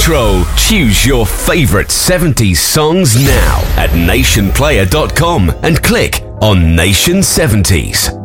control. Choose your favorite 70s songs now at nationplayer.com and click on Nation 70s.